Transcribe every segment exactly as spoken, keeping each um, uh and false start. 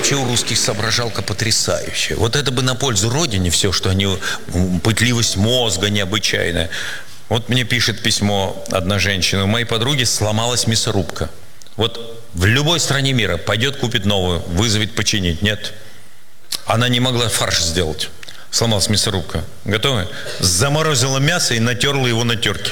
вообще у русских соображалка потрясающая. Вот это бы на пользу родине все, что они... Пытливость мозга необычайная. Вот мне пишет письмо одна женщина. У моей подруги сломалась мясорубка. Вот в любой стране мира пойдет, купит новую, вызовет починить. Нет. Она не могла фарш сделать. Сломалась мясорубка. Готовы? Заморозила мясо и натерла его на терке.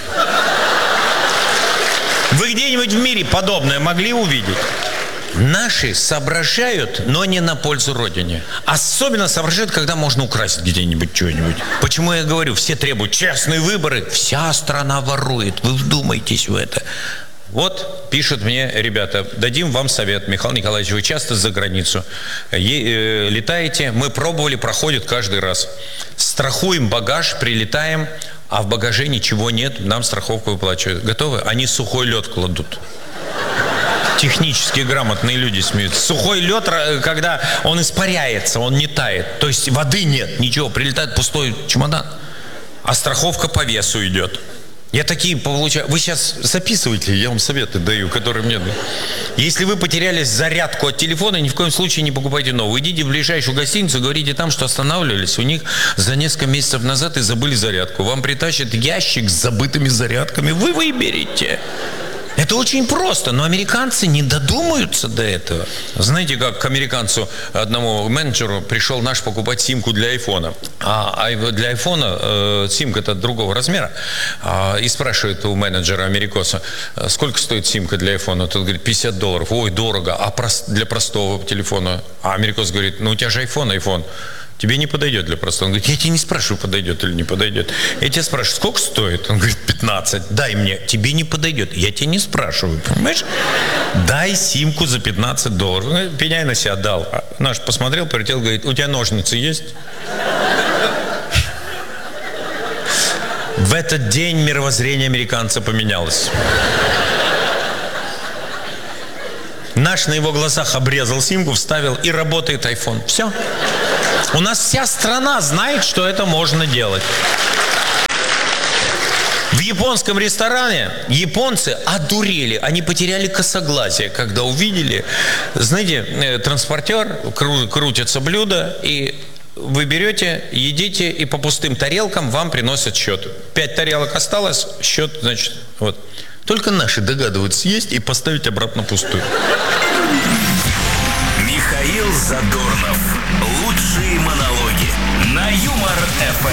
Вы где-нибудь в мире подобное могли увидеть? Наши соображают, но не на пользу родине. Особенно соображают, когда можно украсть где-нибудь что-нибудь. Почему я говорю, все требуют честные выборы. Вся страна ворует. Вы вдумайтесь в это. Вот пишут мне ребята, дадим вам совет, Михаил Николаевич, вы часто за границу е- э, летаете, мы пробовали, проходит каждый раз. Страхуем багаж, прилетаем, а в багаже ничего нет, нам страховку выплачивают. Готовы? Они сухой лед кладут. Технически грамотные люди смеются. Сухой лед, когда он испаряется, он не тает. То есть воды нет, ничего, прилетает пустой чемодан, а страховка по весу идет. Я такие получаю. Вы сейчас записывайте, я вам советы даю, которые мне дают. Если вы потеряли зарядку от телефона, ни в коем случае не покупайте новую. Идите в ближайшую гостиницу, говорите там, что останавливались. У них за несколько месяцев назад и забыли зарядку. Вам притащат ящик с забытыми зарядками. Вы выберете. Это очень просто, но американцы не додумаются до этого. Знаете, как к американцу, одному менеджеру пришел наш покупать симку для айфона. А для айфона э, симка-то другого размера. А, и спрашивает у менеджера америкоса, сколько стоит симка для айфона? Тот говорит, пятьдесят долларов. Ой, дорого. А прос- для простого телефона? А америкос говорит, ну у тебя же айфон, айфон. Тебе не подойдет для простого. Он говорит, я тебя не спрашиваю, подойдет или не подойдет. Я тебя спрашиваю, сколько стоит? Он говорит, пятнадцать. Дай мне. Тебе не подойдет. Я тебя не спрашиваю, понимаешь? Дай симку за пятнадцать долларов. Пеняй на себя дал. А наш посмотрел, прилетел, говорит, у тебя ножницы есть? В этот день мировоззрение американца поменялось. Наш на его глазах обрезал симку, вставил, и работает айфон. Все. У нас вся страна знает, что это можно делать. В японском ресторане японцы одурели. Они потеряли косоглазие, когда увидели, знаете, транспортер, кру- крутятся блюда, и вы берете, едите, и по пустым тарелкам вам приносят счет. Пять тарелок осталось, счет, значит, вот. Только наши догадываются съесть и поставить обратно пустую. Михаил Задорнов. Лучшие монологи на Юмор ФМ.